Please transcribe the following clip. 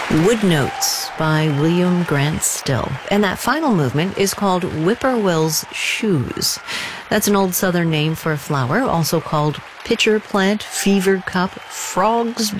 Wood Notes by William Grant Still. And that final movement is called Whippoorwill's Shoes. That's an old Southern name for a flower, also called pitcher plant, fever cup, frog's